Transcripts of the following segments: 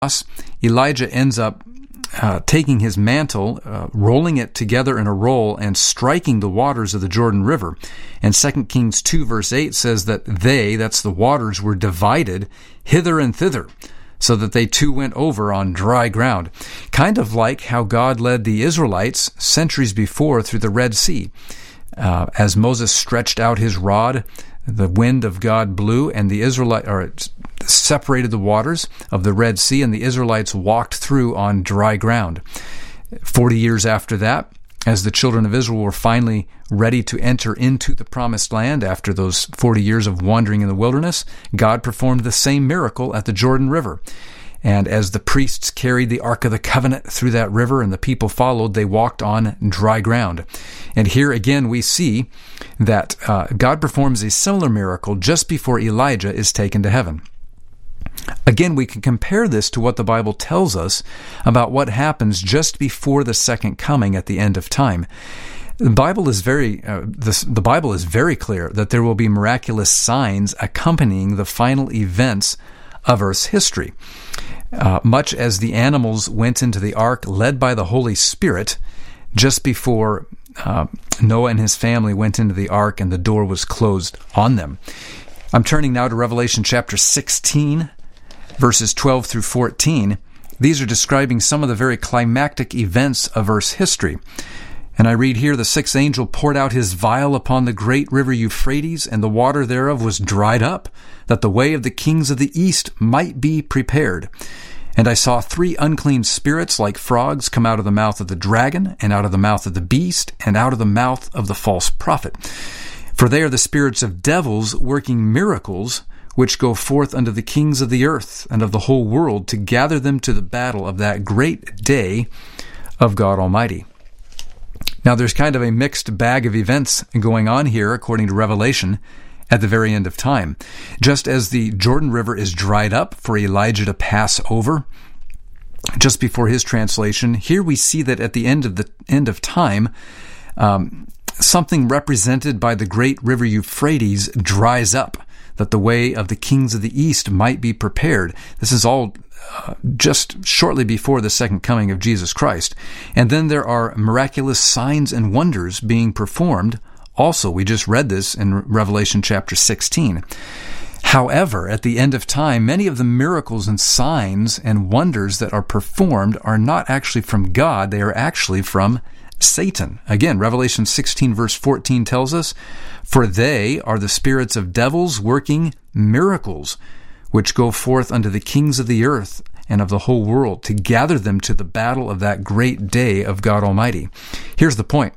Elijah ends up taking his mantle, rolling it together in a roll, and striking the waters of the Jordan River. And 2 Kings 2 verse 8 says that that's the waters, were divided hither and thither, so that they too went over on dry ground. Kind of like how God led the Israelites centuries before through the Red Sea. As Moses stretched out his rod, the wind of God blew, and it separated the waters of the Red Sea, and the Israelites walked through on dry ground. 40 years after that, as the children of Israel were finally ready to enter into the promised land after those 40 years of wandering in the wilderness, God performed the same miracle at the Jordan River. And as the priests carried the Ark of the Covenant through that river and the people followed, they walked on dry ground. And here again we see that God performs a similar miracle just before Elijah is taken to heaven. Again, we can compare this to what the Bible tells us about what happens just before the second coming at the end of time. The Bible is very clear that there will be miraculous signs accompanying the final events of Earth's history. Much as the animals went into the ark led by the Holy Spirit just before Noah and his family went into the ark and the door was closed on them. I'm turning now to Revelation chapter 16, verses 12 through 14. These are describing some of the very climactic events of Earth's history. And I read here, "The sixth angel poured out his vial upon the great river Euphrates, and the water thereof was dried up, that the way of the kings of the east might be prepared. And I saw 3 unclean spirits like frogs come out of the mouth of the dragon, and out of the mouth of the beast, and out of the mouth of the false prophet. For they are the spirits of devils working miracles, which go forth unto the kings of the earth and of the whole world, to gather them to the battle of that great day of God Almighty." Now there's kind of a mixed bag of events going on here, according to Revelation, at the very end of time. Just as the Jordan River is dried up for Elijah to pass over, just before his translation, here we see that at the end of time, something represented by the great river Euphrates dries up, that the way of the kings of the east might be prepared. This is all just shortly before the second coming of Jesus Christ. And then there are miraculous signs and wonders being performed. Also, we just read this in Revelation chapter 16. However, at the end of time, many of the miracles and signs and wonders that are performed are not actually from God. They are actually from Satan. Again, Revelation 16 verse 14 tells us, "For they are the spirits of devils working miracles, which go forth unto the kings of the earth and of the whole world, to gather them to the battle of that great day of God Almighty." Here's the point.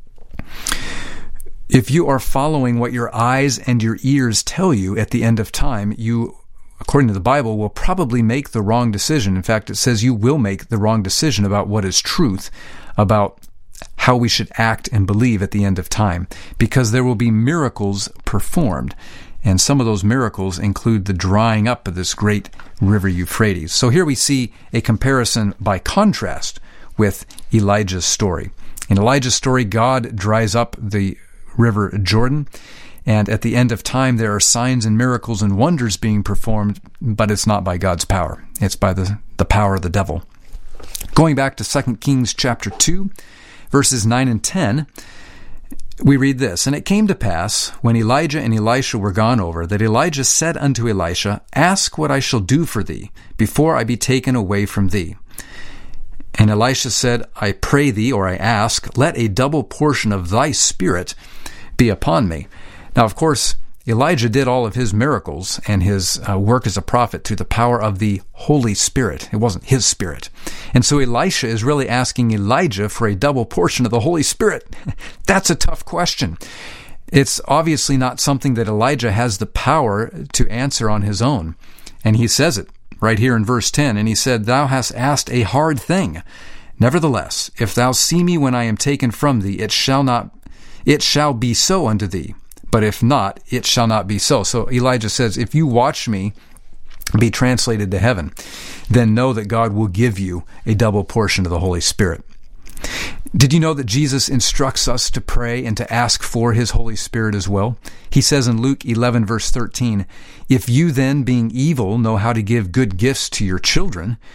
If you are following what your eyes and your ears tell you at the end of time, you, according to the Bible, will probably make the wrong decision. In fact, it says you will make the wrong decision about what is truth, about how we should act and believe at the end of time, because there will be miracles performed. And some of those miracles include the drying up of this great river Euphrates. So here we see a comparison by contrast with Elijah's story. In Elijah's story, God dries up the river Jordan, and at the end of time there are signs and miracles and wonders being performed, but it's not by God's power. It's by the power of the devil. Going back to 2 Kings chapter 2, verses 9 and 10, we read this, "And it came to pass, when Elijah and Elisha were gone over, that Elijah said unto Elisha, Ask what I shall do for thee, before I be taken away from thee. And Elisha said, I pray thee, or I ask, let a double portion of thy spirit be upon me." Now, of course, Elijah did all of his miracles and his work as a prophet through the power of the Holy Spirit. It wasn't his spirit. And so Elisha is really asking Elijah for a double portion of the Holy Spirit. That's a tough question. It's obviously not something that Elijah has the power to answer on his own. And he says it right here in verse 10. "And he said, Thou hast asked a hard thing. Nevertheless, if thou see me when I am taken from thee, it shall be so unto thee. But if not, it shall not be so." So Elijah says, if you watch me be translated to heaven, then know that God will give you a double portion of the Holy Spirit. Did you know that Jesus instructs us to pray and to ask for His Holy Spirit as well? He says in Luke 11, verse 13, "If you then, being evil, know how to give good gifts to your children,